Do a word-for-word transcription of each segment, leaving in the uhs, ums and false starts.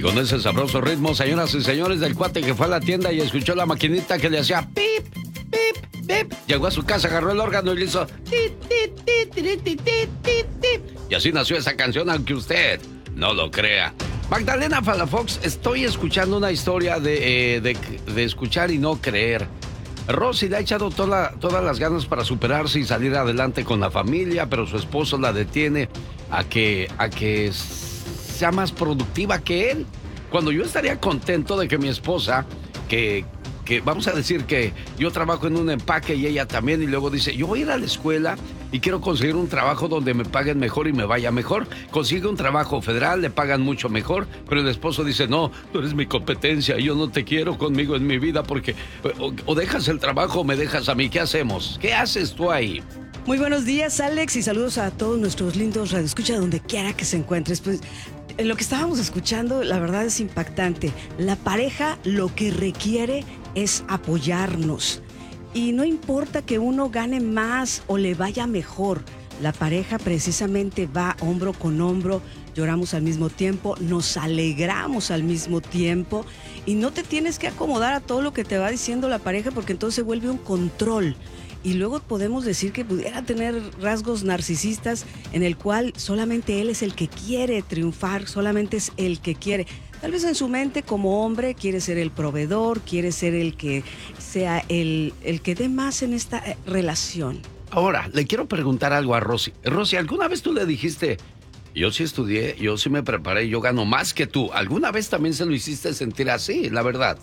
con ese sabroso ritmo, señoras y señores, del cuate que fue a la tienda y escuchó la maquinita que le hacía pip, pip, pip. Llegó a su casa, agarró el órgano y le hizo tit, tit, tit, tit, tit, tit, tit. Y así nació esa canción, aunque usted no lo crea. Magdalena Palafox, estoy escuchando una historia de, eh, de, de escuchar y no creer. Rosy le ha echado toda, todas las ganas para superarse y salir adelante con la familia, pero su esposo la detiene a que, a que sea más productiva que él. Cuando yo estaría contento de que mi esposa, que, que vamos a decir que yo trabajo en un empaque y ella también, y luego dice, yo voy a ir a la escuela y quiero conseguir un trabajo donde me paguen mejor y me vaya mejor. Consigue un trabajo federal, le pagan mucho mejor, pero el esposo dice, no, tú eres mi competencia y yo no te quiero conmigo en mi vida porque o, o dejas el trabajo o me dejas a mí. ¿Qué hacemos? ¿Qué haces tú ahí? Muy buenos días, Alex, y saludos a todos nuestros lindos radioescuchas donde quiera que se encuentres. Pues lo que estábamos escuchando, la verdad es impactante. La pareja lo que requiere es apoyarnos. Y no importa que uno gane más o le vaya mejor, la pareja precisamente va hombro con hombro, lloramos al mismo tiempo, nos alegramos al mismo tiempo y no te tienes que acomodar a todo lo que te va diciendo la pareja porque entonces se vuelve un control. Y luego podemos decir que pudiera tener rasgos narcisistas en el cual solamente él es el que quiere triunfar, solamente es el que quiere. Tal vez en su mente como hombre quiere ser el proveedor, quiere ser el que sea el, el que dé más en esta relación. Ahora, le quiero preguntar algo a Rosy. Rosy, ¿alguna vez tú le dijiste, yo sí estudié, yo sí me preparé, yo gano más que tú? ¿Alguna vez también se lo hiciste sentir así, la verdad?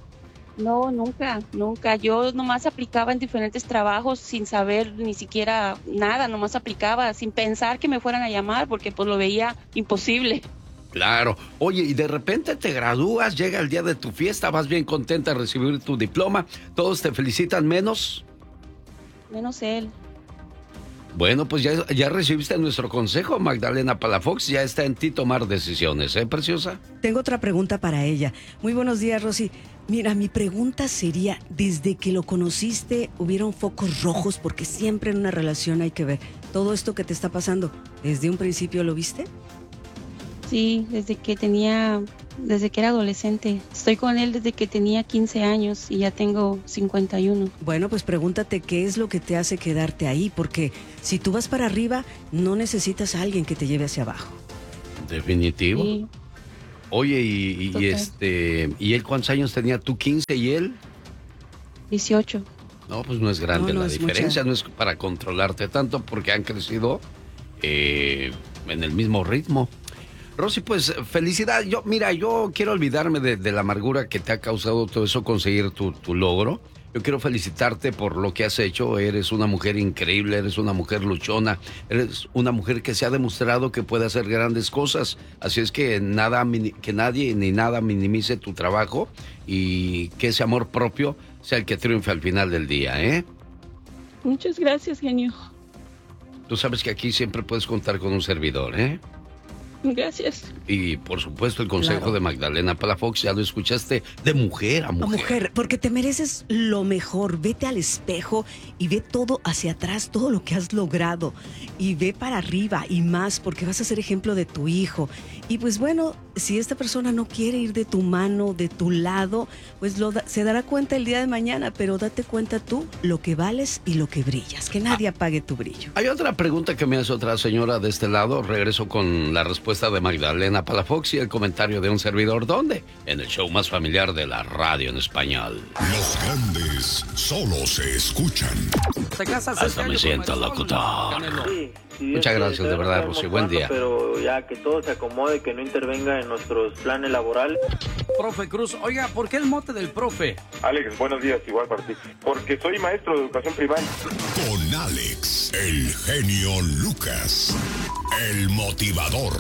No, nunca, nunca. Yo nomás aplicaba en diferentes trabajos sin saber ni siquiera nada, nomás aplicaba sin pensar que me fueran a llamar porque pues lo veía imposible. Claro. Oye, y de repente te gradúas, llega el día de tu fiesta, vas bien contenta de recibir tu diploma, todos te felicitan menos. Menos él. Bueno, pues ya, ya recibiste nuestro consejo, Magdalena Palafox, ya está en ti tomar decisiones, ¿eh, preciosa? Tengo otra pregunta para ella. Muy buenos días, Rosy. Mira, mi pregunta sería, desde que lo conociste, ¿hubieron focos rojos? Porque siempre en una relación hay que ver todo esto que te está pasando. ¿Desde un principio lo viste? Sí, desde que tenía, desde que era adolescente. Estoy con él desde que tenía quince años y ya tengo cincuenta y uno. Bueno, pues pregúntate qué es lo que te hace quedarte ahí, porque si tú vas para arriba, no necesitas a alguien que te lleve hacia abajo. Definitivo. Sí. Oye, y, y este, ¿y él cuántos años tenía? ¿Tú quince y él? dieciocho. No, pues no es grande no, no la es diferencia, mucha. No es para controlarte tanto porque han crecido eh, en el mismo ritmo. Rosy, pues felicidad. Yo, mira, yo quiero olvidarme de, de la amargura que te ha causado todo eso, conseguir tu, tu logro. Yo quiero felicitarte por lo que has hecho. Eres una mujer increíble, eres una mujer luchona, eres una mujer que se ha demostrado que puede hacer grandes cosas. Así es que nada, que nadie ni nada minimice tu trabajo y que ese amor propio sea el que triunfe al final del día, ¿eh? Muchas gracias, genio. Tú sabes que aquí siempre puedes contar con un servidor, ¿eh? Gracias. Y por supuesto el consejo claro. de Magdalena Palafox, ya lo escuchaste, de mujer a mujer. A mujer, porque te mereces lo mejor. Vete al espejo y ve todo hacia atrás, todo lo que has logrado. Y ve para arriba y más, porque vas a ser ejemplo de tu hijo. Y pues bueno, si esta persona no quiere ir de tu mano, de tu lado, pues lo da, se dará cuenta el día de mañana, pero date cuenta tú lo que vales y lo que brillas, que nadie ah, apague tu brillo. Hay otra pregunta que me hace otra señora de este lado. Regreso con la respuesta de Magdalena Palafox y el comentario de un servidor. ¿Dónde? En el show más familiar de la radio en español. Los grandes solo se escuchan. Hasta me siento locutor. Sí, sí, Muchas gracias, de verdad, Rosy. Buen día. Pero ya que todo se acomode, que no intervenga en nuestros planes laborales. Profe Cruz, oiga, ¿por qué el mote del profe? Alex, buenos días, igual para ti. Porque soy maestro de educación primaria. Con Alex, el genio Lucas, el motivador.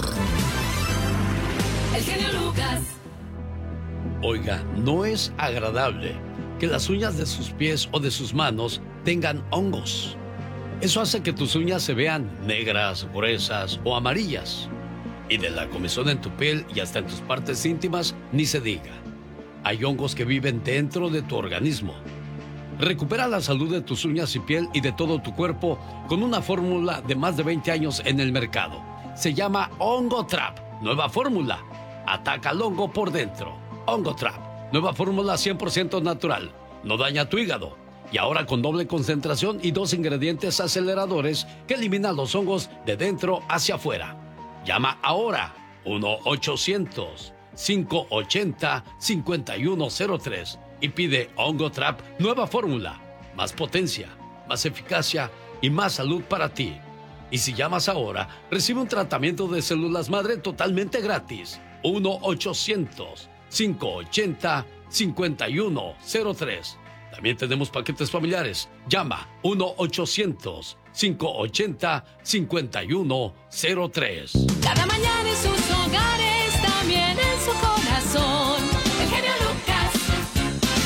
El genio Lucas. Oiga, no es agradable que las uñas de sus pies o de sus manos tengan hongos. Eso hace que tus uñas se vean negras, gruesas o amarillas. Y de la comezón en tu piel y hasta en tus partes íntimas, ni se diga. Hay hongos que viven dentro de tu organismo. Recupera la salud de tus uñas y piel y de todo tu cuerpo con una fórmula de más de veinte años en el mercado. Se llama Hongo Trap, nueva fórmula. Ataca al hongo por dentro. Ongotrap, nueva fórmula cien por ciento natural. No daña tu hígado. Y ahora con doble concentración y dos ingredientes aceleradores que eliminan los hongos de dentro hacia afuera. Llama ahora uno ochocientos, cinco ochenta, cincuenta y uno cero tres y pide Ongotrap nueva fórmula. Más potencia, más eficacia y más salud para ti. Y si llamas ahora, recibe un tratamiento de células madre totalmente gratis. uno ochocientos, cinco ochenta, cincuenta y uno cero tres. También tenemos paquetes familiares. Llama uno ochocientos, cinco ochenta, cincuenta y uno cero tres. Cada mañana en sus hogares, también en su corazón. El genio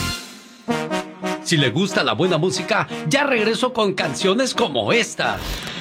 Lucas. Si le gusta la buena música, ya regreso con canciones como esta.